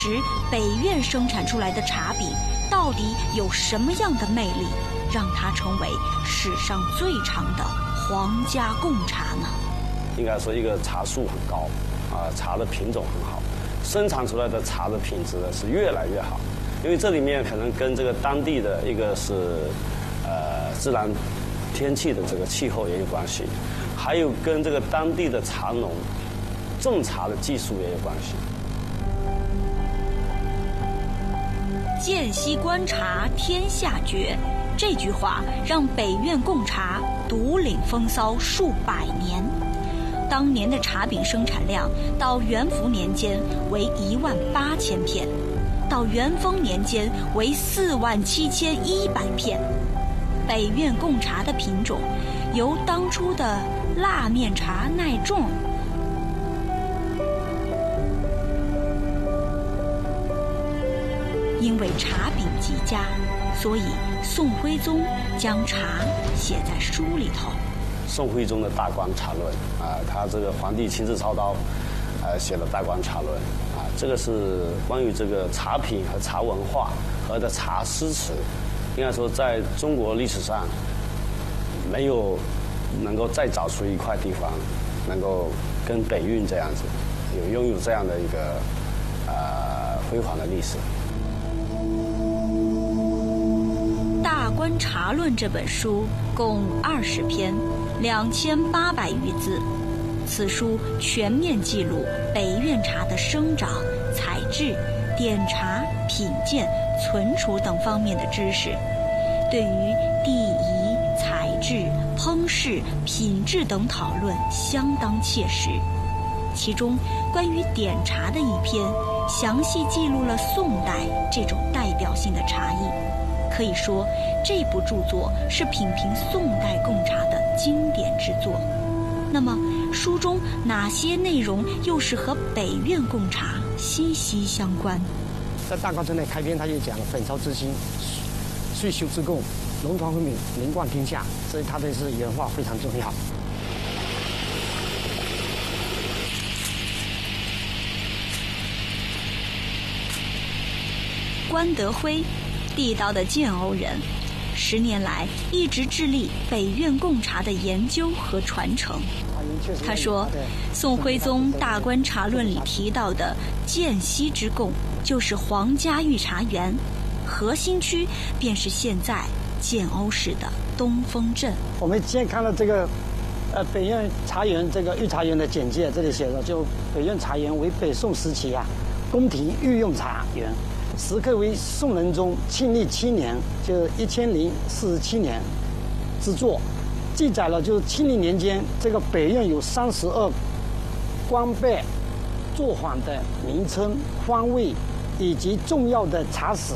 时北院生产出来的茶饼到底有什么样的魅力，让它成为史上最长的皇家贡茶呢？ 应该说，一个茶树很高，茶的品种很好，生产出来的茶的品质呢是越来越好。因为这里面可能跟这个当地的一个是自然天气的这个气候也有关系，还有跟这个当地的茶农种茶的技术也有关系。 见西观察天下绝，这句话让北院贡茶独领风骚数百年。当年的茶饼生产量到元符年间为18000片，到元丰年间为47100片。北院贡茶的品种由当初的蜡面茶耐重，因为茶饼极佳，所以宋徽宗将茶写在书里头。 宋徽宗的《大观茶论》他这个皇帝亲自操刀，写了《大观茶论》这个是关于这个茶品和茶文化和的茶诗词，应该说在中国历史上没有能够再找出一块地方能够跟北运这样子拥有这样的一个辉煌的历史。 《大观茶论》这本书共20篇，2800余字。此书全面记录北院茶的生长、采制、点茶、品鉴、存储等方面的知识，对于地宜、采制、烹制、品质等讨论相当切实。其中关于点茶的一篇，详细记录了宋代这种代表性的茶艺。可以说，这部著作是品评宋代贡茶的经典之作。那么，书中哪些内容又是和北院贡茶息息相关？ 在大观春的开篇，他就讲粉烧之心，岁修之贡，龙团辉明，名冠天下，所以他的是原话非常重要。 关德辉，地道的建瓯人，10年来一直致力北院贡茶的研究和传承。他说，宋徽宗《大观茶论》里提到的涧西之贡，就是皇家御茶园，核心区便是现在建瓯市的东风镇。 我们先看了这个北院茶园这个御茶园的简介，这里写着，就北院茶园为北宋时期宫廷御用茶园，时刻为宋仁宗庆历7年，就1047年之作。记载了就是庆历年间，这个北院有32官贝作坊的名称、方位以及重要的茶史。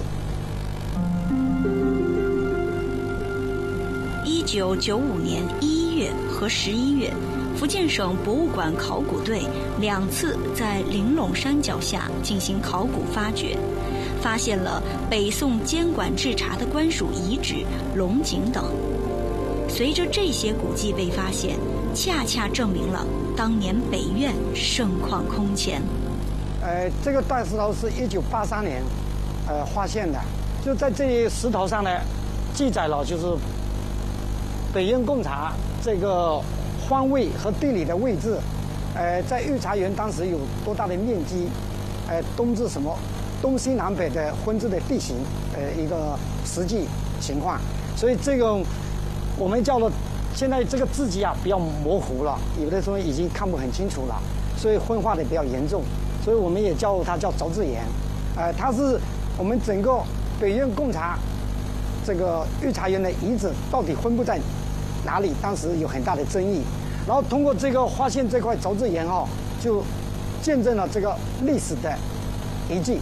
1995年1月和11月，福建省博物馆考古队2次在玲珑山脚下进行考古发掘，发现了北宋监管制茶的官署遗址、龙井等。随着这些古迹被发现，恰恰证明了当年北院盛况空前。 这个大石头是1983年发现的，就在这些石头上呢，记载了就是北院贡茶这个方位和地理的位置，在御茶园当时有多大的面积，东至什么东西南北的分支的地形，一个实际情况。所以这个我们叫了，现在这个字迹比较模糊了，有的时候已经看不很清楚了，所以分化的比较严重，所以我们也叫它叫凿字岩。它是我们整个北院贡茶这个御茶园的遗址到底分布在哪里，当时有很大的争议。然后通过这个发现这块凿字岩就见证了这个历史的遗迹。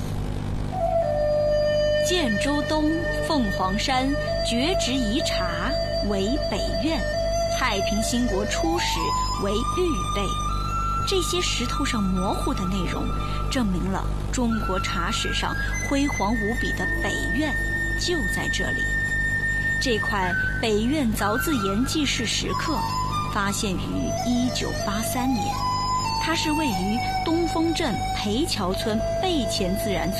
建州东凤凰山爵职遗茶为北院，太平兴国初始为预备。这些石头上模糊的内容，证明了中国茶史上辉煌无比的北院就在这里。这块北院凿字岩记事石刻发现于1983年，它是位于东风镇裴桥村背前自然村